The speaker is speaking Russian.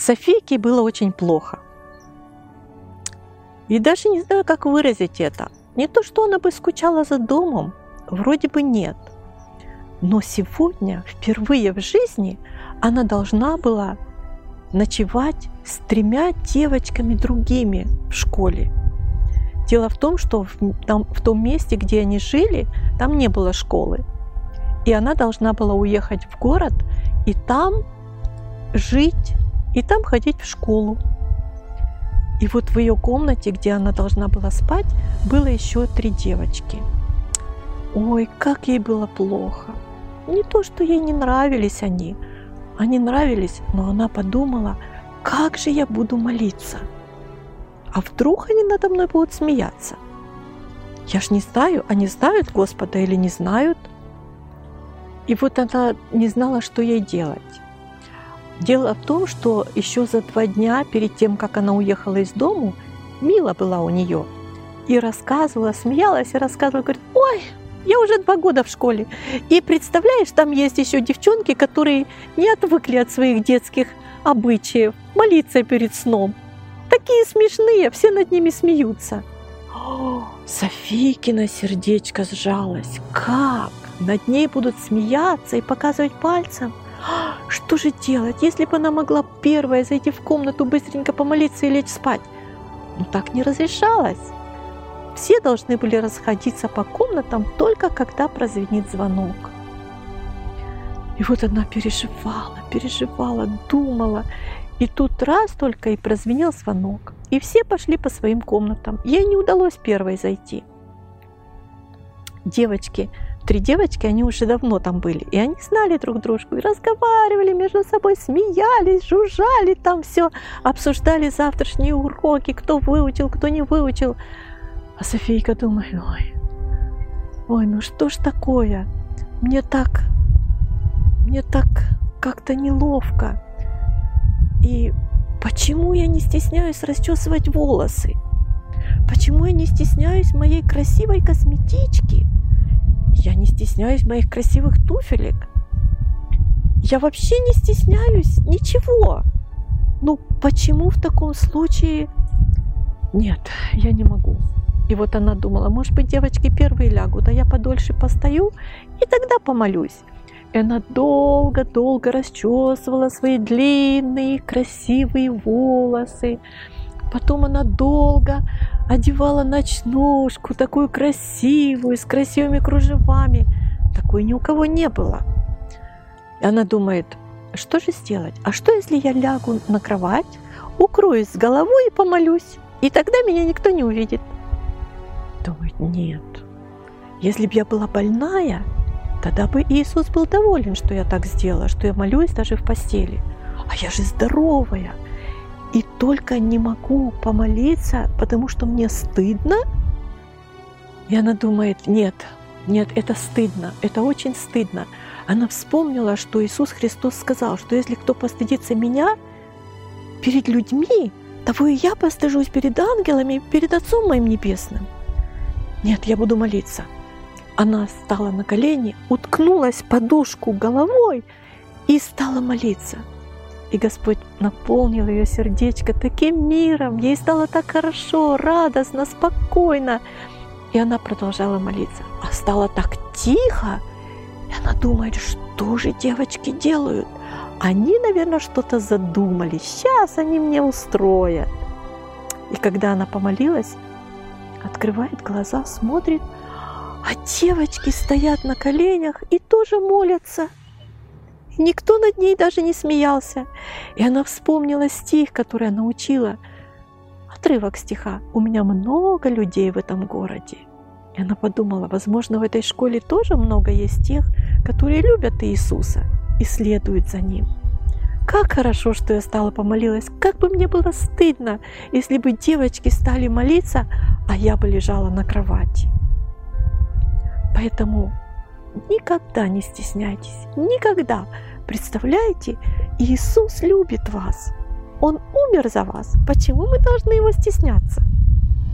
Софийке было очень плохо. И даже не знаю, как выразить это. Не то, что она бы скучала за домом, вроде бы нет. Но сегодня, впервые в жизни, она должна была ночевать с 3 девочками другими в школе. Дело в том, что в том месте, где они жили, там не было школы. И она должна была уехать в город и там жить, и там ходить в школу. И вот в ее комнате, где она должна была спать, было еще 3 девочки. Ой, как ей было плохо. Не то, что ей не нравились они. Они нравились, но она подумала, как же я буду молиться? А вдруг они надо мной будут смеяться? Я ж не знаю, они знают Господа или не знают? И вот она не знала, что ей делать. Дело в том, что еще за 2 дня перед тем, как она уехала из дому, Мила была у нее. И рассказывала, смеялась и рассказывала, говорит, ой, я уже 2 года в школе. И представляешь, там есть еще девчонки, которые не отвыкли от своих детских обычаев молиться перед сном. Такие смешные, все над ними смеются. Софийкино сердечко сжалось. Как? Над ней будут смеяться и показывать пальцем? Что же делать, если бы она могла первая зайти в комнату, быстренько помолиться и лечь спать? Но так не разрешалось. Все должны были расходиться по комнатам только когда прозвенит звонок. И вот она переживала, думала. И тут раз только и прозвенел звонок. И все пошли по своим комнатам. Ей не удалось первой зайти. Девочки, 3 девочки, они уже давно там были. И они знали друг дружку. И разговаривали между собой, смеялись, жужжали там все. Обсуждали завтрашние уроки, кто выучил, кто не выучил. А Софийка думает, ой, ну что ж такое? Мне так как-то неловко. И почему я не стесняюсь расчесывать волосы? Почему я не стесняюсь моей красивой косметички? Я не стесняюсь моих красивых туфелек. Я вообще не стесняюсь ничего. Ну почему в таком случае? Нет, я не могу. И вот она думала, может быть, девочки первые лягут, а я подольше постою и тогда помолюсь. И она долго-долго расчесывала свои длинные красивые волосы. Потом она долго одевала ночнушку, такую красивую, с красивыми кружевами. Такой ни у кого не было. И она думает, что же сделать? А что, если я лягу на кровать, укроюсь с головой и помолюсь? И тогда меня никто не увидит. Думает, нет. Если бы я была больная, тогда бы Иисус был доволен, что я так сделала, что я молюсь даже в постели. А я же здоровая. И только не могу помолиться, потому что мне стыдно. И она думает, нет, это стыдно, это очень стыдно. Она вспомнила, что Иисус Христос сказал, что если кто постыдится меня перед людьми, того и я постыжусь перед ангелами, перед Отцом моим Небесным. Нет, я буду молиться. Она стала на колени, уткнулась в подушку головой и стала молиться. И Господь наполнил ее сердечко таким миром. Ей стало так хорошо, радостно, спокойно. И она продолжала молиться. А стало так тихо. И она думает, что же девочки делают? Они, наверное, что-то задумали. Сейчас они мне устроят. И когда она помолилась, открывает глаза, смотрит, а девочки стоят на коленях и тоже молятся. И никто над ней даже не смеялся. И она вспомнила стих, который она учила. Отрывок стиха. «У меня много людей в этом городе». И она подумала, возможно, в этой школе тоже много есть тех, которые любят Иисуса и следуют за Ним. Как хорошо, что я стала помолилась. Как бы мне было стыдно, если бы девочки стали молиться, а я бы лежала на кровати. Поэтому никогда не стесняйтесь, никогда. Представляете, Иисус любит вас. Он умер за вас. Почему мы должны Его стесняться?